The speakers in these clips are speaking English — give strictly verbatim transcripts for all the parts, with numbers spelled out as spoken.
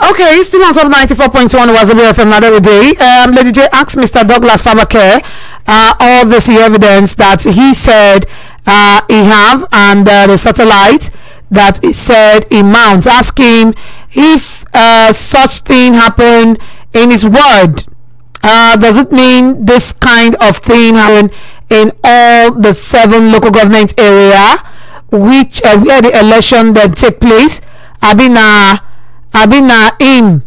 Okay, still on top ninety-four point one Wazobia F M another day. Um, Lady J asked Mister Douglas Fabakare uh, all this evidence that he said uh, he have and uh, the satellite that he said he mounts. Ask him if uh, such thing happened in his word. Uh, does it mean this kind of thing happen in all the seven local government area which uh, where the election then take place? I been uh, I been uh, him.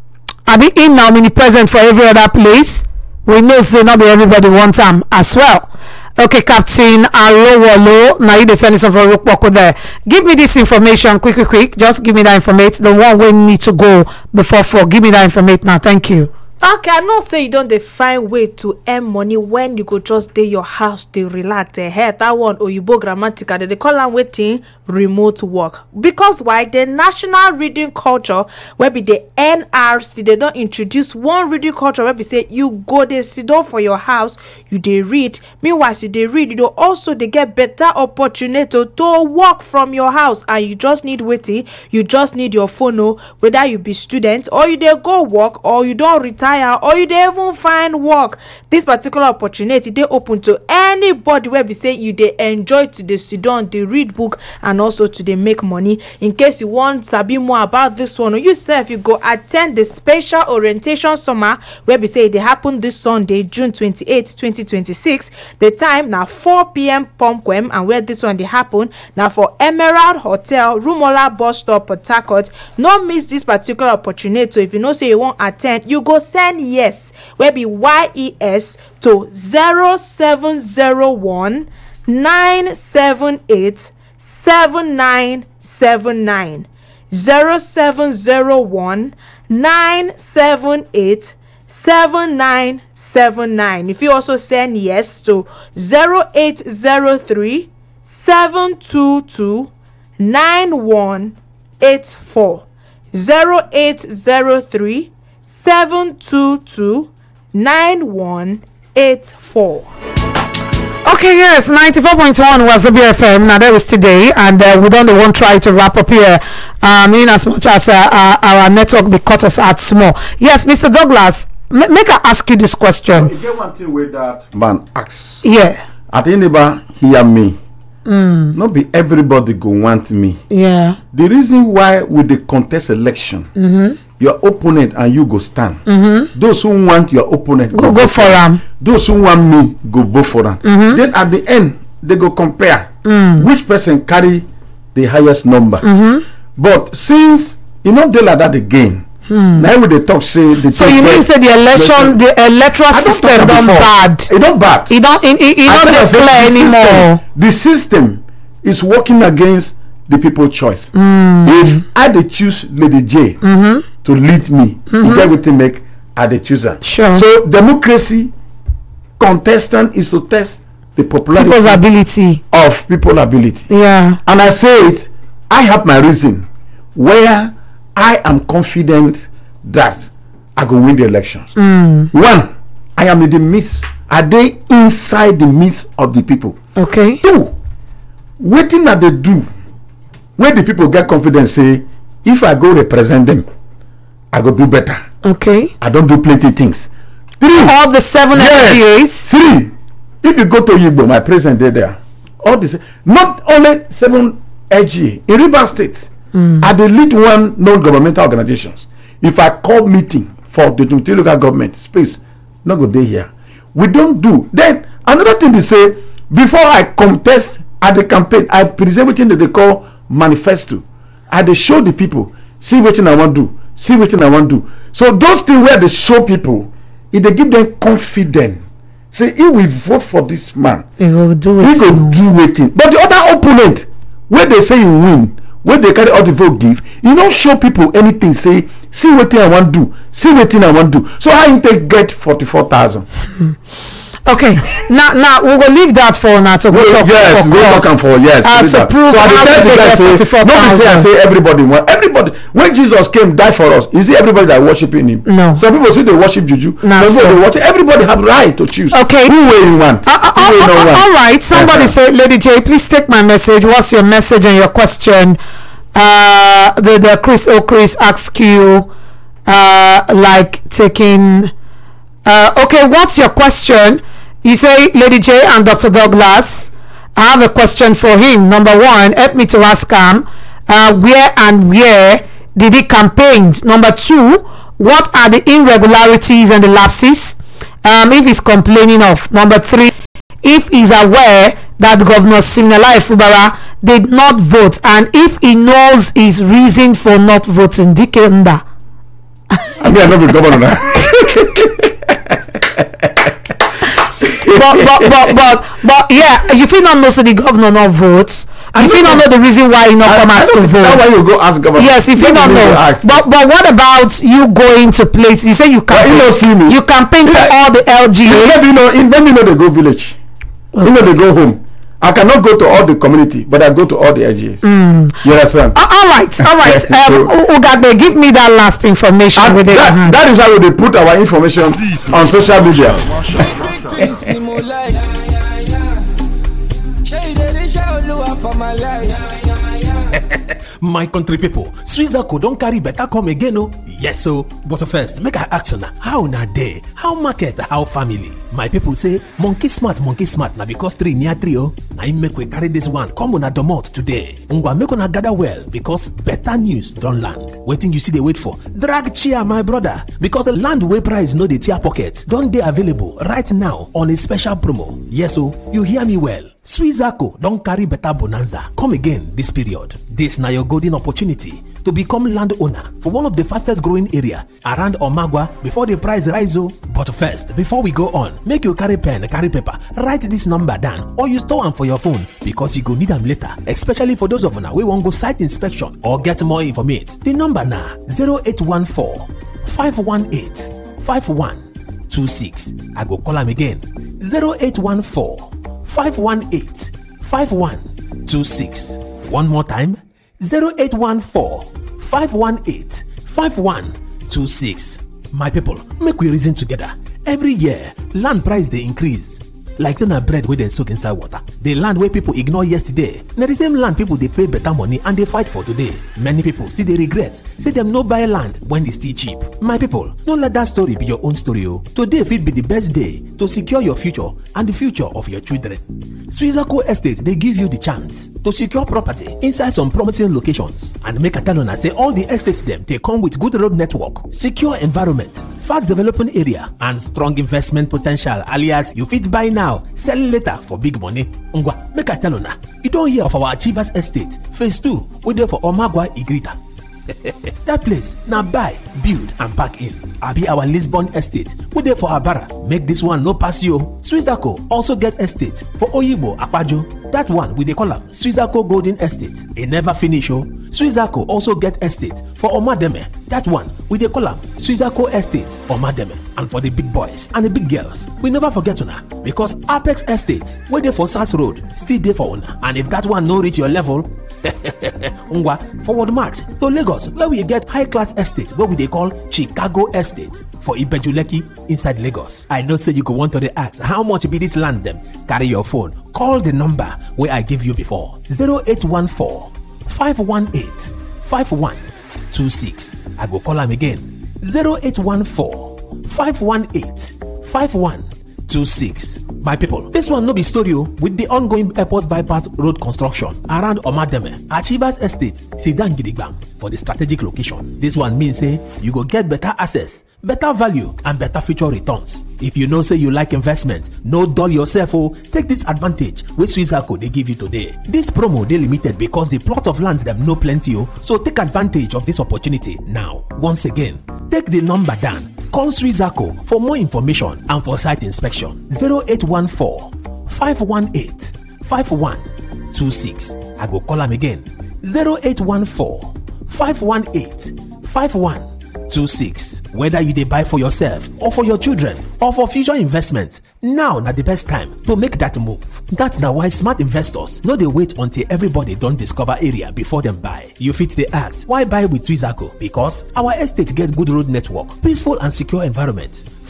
I been him now mini present for every other place. We know say not be everybody one time as well. Okay, Captain Arowolo, now you send some from Rokpoko there. Give me this information quick, quick, quick. Just give me that information. The one we need to go before four. Give me that information now. Thank you. Okay, I know say you don't dey find way to earn money when you go just dey your house dey relax dey head that one oyibo grammatical they dey call am wetin remote work. Because why? The national reading culture wey be the N R C they don introduce one reading culture wey be say you go dey sit down for your house, you dey read. Meanwhile you dey read, you don also dey get better opportunity to work from your house, and you just need wetin you just need your phone o, whether you be student or you dey go work or you don retire or you dey even find work. This particular opportunity dey open to anybody wey be say you dey enjoy to dey sit down dey read book and also to dey make money. In case you want sabi more about this one, you sef you go attend the special orientation summer wey be say e dey happen this Sunday June twenty-eighth twenty twenty-six. The time na four p.m. Pomkwem, and where this one dey happen na for Emerald Hotel Rumola bus stop Port Harcourt. No miss this particular opportunity. So if you know say you wan attend, you go send yes wey be Y E S to zero seven zero one nine seven eight seven nine seven nine zero seven zero one nine seven eight seven nine seven nine. If you also send yes to zero eight zero three seven two two nine one eight four zero eight zero three seven two two nine one eight four. Okay, yes, ninety-four point one Wazobia F M. Now there is today, and uh, we don't want to try to wrap up here. Um, in as much as uh, our, our network be cut us out small. Yes, Mister Douglas, m- make I ask you this question. You get one thing with that man asks. Yeah. At any neighbor hear me. Mm. Not be everybody go want me. Yeah. The reason why with the contest election, mm-hmm. your opponent and you go stand. Mm-hmm. Those who want your opponent go go, go for them. Those who want me go both for them. Mm-hmm. Then at the end they go compare mm. which person carry the highest number. Mm-hmm. But since you know they like that again, hmm. now we they talk say the so you mean say the election the electoral system don't bad. It don't bad. It don't it, it, it don't declare anymore. System, the system is working against the people's choice. Mm. If I they choose Lady J mm-hmm. to lead me, mm-hmm. you get what to make I they choose her. Sure. So democracy contestant is to test the popularity people's ability of people ability. Yeah. And I say it, I have my reason where I am confident that I go win the elections. Mm. One, I am in the midst. Are they inside the midst of the people? Okay. Two, waiting that they do, where the people get confidence, say, if I go represent them, I go do better. Okay. I don't do plenty things. Three, all the seven yes, F G As. Three, if you go to Igbo, my president there, there. All this, not only seven L G A in River State. Mm. Are the lead one non-governmental organizations. If I call meeting for the Tumti local government space, not go there here. We don't do. Then another thing they say, before I contest at the campaign, I present what they call manifesto. I they show the people, see what I want to do, see what I want to do. So those things where they show people, if they give them confidence, say if we vote for this man, he will do it. He will do it. But the other opponent, where they say he win, when they carry all the vote give, you don't show people anything. Say, see what thing I want to do, see what thing I want to do. So how you take get forty-four thousand? Okay, now now we will leave that for now to go well, talk yes, for we talk for yes uh, to prove so how to take forty-four thousand. Say, I say everybody want everybody. When Jesus came die for us, is it everybody that worshiping him? No. Some people say they worship juju. Nah, Some people they worship. Everybody have right to choose. Okay. Who way you want? Uh, uh, Who way uh, no uh, want? All right. Somebody uh-huh. say, Lady J, please take my message. What's your message and your question? Uh, the the Chris O Chris asks you uh, like taking. Uh, okay, what's your question? You say, Lady J and Doctor Douglas. I have a question for him. Number one, help me to ask him uh, where and where did he campaign? Number two, what are the irregularities and the lapses um, if he's complaining of? Number three, if he's aware that Governor Siminalayi Fubara did not vote, and if he knows his reason for not voting. Dikenda. I mean, I know the governor now. but, but but but but yeah, you feel not know so the governor not votes. You feel not know the reason why he not come out to vote. That's why you go ask governor. Yes, if you don't know. But but what about you going to places? You say you campaign. You know, see me. You campaign for all the L G As. Let me know. Let me know they go village. Okay. You know they go home. I cannot go to all the community, but I go to all the L G As. Mm. You understand? Uh, all right, all right. um, Ugabe, give me that last information. And with that, that is how we put our information on social media. My country people, Swissako don't carry better come again, oh yes. So but first make I ask una, how na day, how market, how family? My people say monkey smart, monkey smart. Now because three near three, oh I make we carry this one come on a domot today. Ungwa make una gather well because better news don't land. Waiting you see they wait for drag cheer, my brother, because the land way price no the tear pocket don't they available right now on a special promo. Yes, oh you hear me well. Swissako don't carry better bonanza come again this period. This now your golden opportunity to become landowner for one of the fastest growing area around Omagwa before the price rise. But first, before we go on, make you carry pen, carry paper, write this number down, or you store them for your phone because you go need them later, especially for those of you we won't go site inspection or get more information. The number now zero eight one four, five one eight, five one two six. I go call them again zero eight one four, five one eight, five one two six. One more time zero eight one four, five one eight, five one two six. My people, make we reason together. Every year, land price they increase. Like saying a bread where they soak inside water. The land where people ignore yesterday. Now the same land people they pay better money and they fight for today. Many people see they regret. Say them no buy land when it's still cheap. My people, don't let that story be your own story. Oh. Today will be the best day to secure your future and the future of your children. Swissako Estate, they give you the chance to secure property inside some promising locations and make a tell on say all the estates them they come with good road network, secure environment, fast developing area and strong investment potential, alias you fit buy now, sell later for big money. Ngwa, make a tell on you don't hear of our Achievers Estate phase two we there for Omagwa Igrita. That place now buy, build and pack in. I be our Lisbon Estate we there for Abara. Make this one no pass you. Swissako also get estate for Oyibo Akpajo. That one we they call them Swissako Golden Estate. It never finish. Oh, Swissako also get estate for Omademe. That one we they call them Swissako Estate Omademe. And for the big boys and the big girls, we never forget una because Apex Estate where they for Sass Road still there for una. And if that one no reach your level, Ungwa forward march to Lagos where we get high class estate where we they call Chicago Estate for Ibejuleki inside Lagos. I know say you go want to the ask how much be this land them. Carry your phone, call the number where I give you before zero eight one four, five one eight, five one two six. I go call them again zero eight one four, five one eight, five one two six. My people, this one no be story with the ongoing airport bypass road construction around Omademe. Achievers Estate, Sidan Gidigbam for the strategic location. This one means say you go get better access, better value and better future returns. If you know say you like investment, no dull yourself. Oh, take this advantage with Swissako they give you today. This promo they limited because the plot of land them no plenty. Oh, so take advantage of this opportunity now. Once again, take the number down. Call Swissako for more information and for site inspection zero eight one four, five one eight, five one two six. I go call them again zero eight one four, five one eight, five one two six. Whether you dey buy for yourself or for your children or for future investment, now na the best time to make that move. That's na why smart investors no dey wait until everybody don discover area before them buy. You fit dey ask why buy with Swissako? Because our estate get good road network, peaceful and secure environment,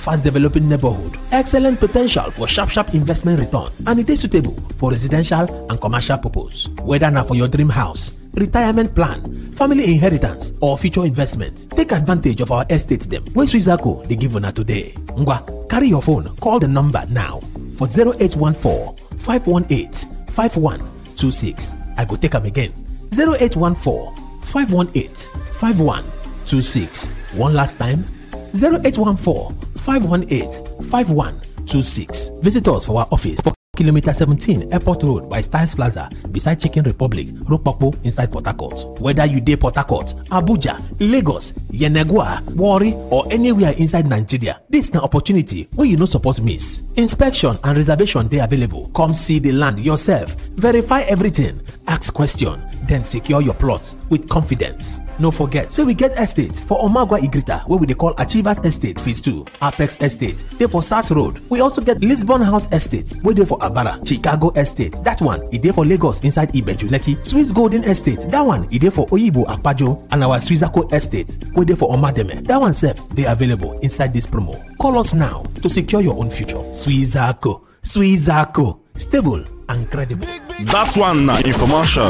fast developing neighborhood, excellent potential for sharp sharp investment return, and it is suitable for residential and commercial purpose. Whether na for your dream house, retirement plan, family inheritance, or future investment, take advantage of our estate them wey Swizaco dey give una today. Ngwa, carry your phone, call the number now for zero eight one four, five one eight, five one two six. I go take am again. zero eight one four, five one eight, five one two six. One last time, zero eight one four, five one eight, five one two six. Visit us for our office for Kilometer seventeen Airport Road by Styles Plaza beside Chicken Republic, Ropopo inside Port Harcourt. Whether you dey Port Harcourt, Abuja, Lagos, Yenagoa, Warri or anywhere inside Nigeria, this na opportunity wey you no suppose miss. Inspection and reservation dey available. Come see the land yourself, verify everything, ask question, then secure your plot with confidence. No forget, say we get estate for Omagwa Igrita wey we dey call Achievers Estate Phase two, Apex Estate dey for Sars Road. We also get Lisbon House Estate wey dey for Abara, Chicago Estate, that one e dey for Lagos inside Ibeju Lekki, Swiss Golden Estate, that one e dey for Oyibo Akpajo, and our Swizaco Estate wey dey for Omademe, that one sef dey available inside this promo. Call us now to secure your own future. Swizaco, Swizaco, stable and credible. That's one na information.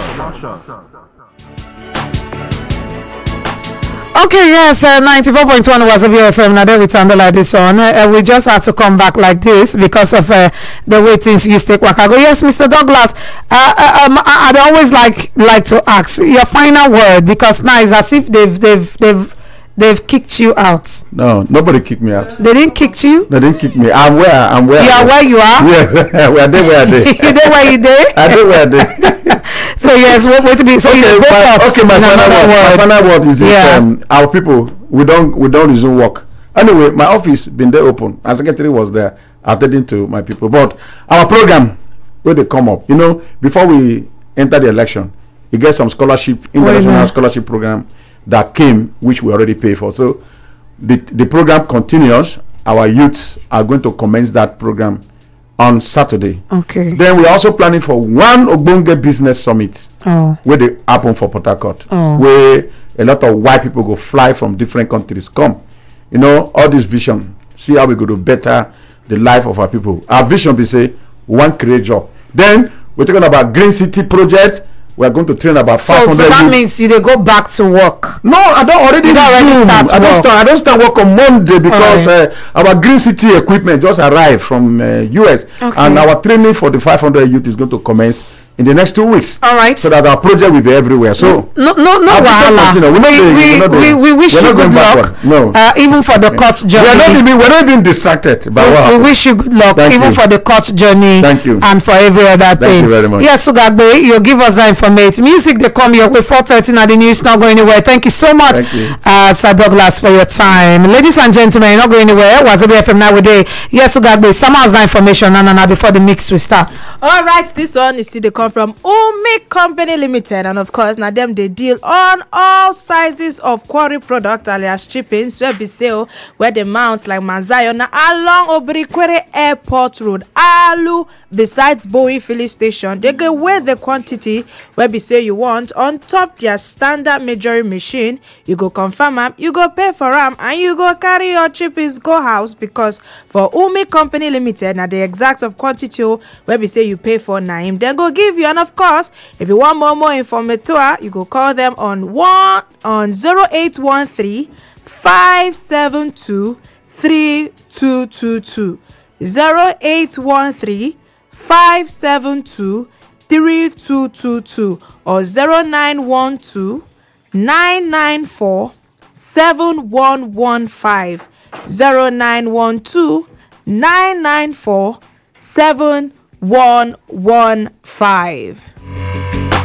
Okay, yes, uh, ninety-four point one was a B F M. Now then we turn like this one. Uh, we just had to come back like this because of uh, the way things used to work. I go, yes, Mister Douglas. Uh, uh, um, I, I'd always like like to ask your final word because now it's as if they've they've they've they've kicked you out. No, nobody kicked me out. They didn't kick you. They didn't kick me. I'm where I'm where. You are where you are. Yeah, where they where they. You know where you did. I know where they. So yes, what wait to be so okay, you go my, first. okay, my final word. word. My final word is this: yeah. um, our people, we don't we don't resume work. Anyway, my office been there open. Our secretary was there attending to my people. But our program, where they come up, you know, before we enter the election, you get some scholarship, international well, scholarship program that came, which we already pay for. So the the program continues. Our youths are going to commence that program on Saturday. Okay. Then we are also planning for one Ogbonge business summit. Oh. Where they happen for Port Harcourt. Oh. Where a lot of white people go fly from different countries. Come. You know, all this vision. See how we go to better the life of our people. Our vision be say we want create job. Then we're talking about Green City project. We are going to train about so, five hundred. So that youth. means you they go back to work. No, I don't already. You don't already start I don't work. start. I don't start work on Monday because right. uh, our Green City equipment just arrived from uh, U S okay. and our training for the five hundred youth is going to commence in the next two weeks. All right. So that our project will be everywhere. So no, no, no, wahala. We, we, we, we, we wish you good luck. No, uh, even for the okay. court journey. We're not even we're not even distracted by we, what we wish you good luck, Thank even you. for the court journey. Thank you. And for every other Thank thing. Thank you very much. Yes, Sugagbe, you give us that information. Music they come your way four thirty at the news not going anywhere. Thank you so much, Thank you. Uh, Sir Douglas, for your time. Ladies and gentlemen, you're not going anywhere. Was B F M now with day. Yes, Sugagbe, some of that information and now before the mix we start. All right, this one is still they come from Umi Company Limited, and of course, now them they deal on all sizes of quarry product alias chippings, where be sale, where the mounts like Mazayo na along Obrikwere Airport Road, Alu, besides Boeing filling station. They go weigh the quantity where be say you want on top their standard measuring machine. You go confirm them, you go pay for them, and you go carry your chippings go house, because for Umi Company Limited, now the exact of quantity where be say you pay for nine, then go give you. And of course, if you want more more information, you go call them on one on zero eight one three five seven two three two two two zero eight one three five seven two three two two two or zero nine one two nine nine four seven one one five zero nine one two nine nine four seven one one five.